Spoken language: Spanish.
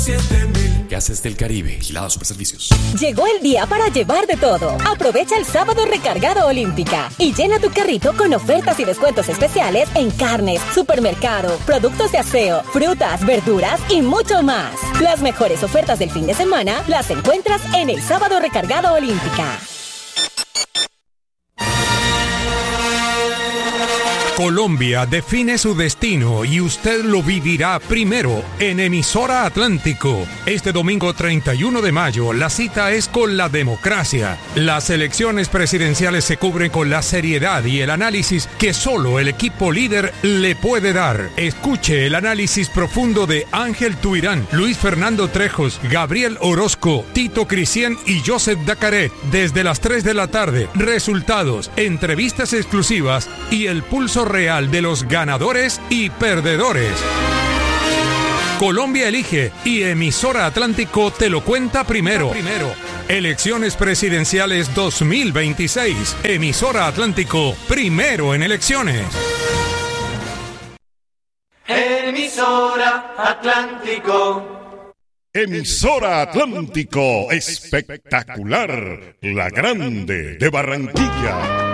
7000. Gases del Caribe, Vigilado Superservicios. Llegó el día para llevar de todo. Aprovecha el sábado recargado Olímpica y llena tu carrito con ofertas y descuentos especiales en carnes, supermercado, productos de aseo, frutas, verduras y mucho más. Las mejores ofertas del fin de semana las encuentras en el sábado recargado Olímpica. Colombia define su destino y usted lo vivirá primero en Emisora Atlántico. Este domingo 31 de mayo, la cita es con la democracia. Las elecciones presidenciales se cubren con la seriedad y el análisis que solo el equipo líder le puede dar. Escuche el análisis profundo de Ángel Tuirán, Luis Fernando Trejos, Gabriel Orozco, Tito Cristian y Joseph Dacaret desde las 3 de la tarde. Resultados, entrevistas exclusivas y el pulso real de los ganadores y perdedores. Colombia elige y Emisora Atlántico te lo cuenta primero. Elecciones presidenciales 2026. Emisora Atlántico, primero en elecciones. Emisora Atlántico. Emisora Atlántico, espectacular, la grande de Barranquilla.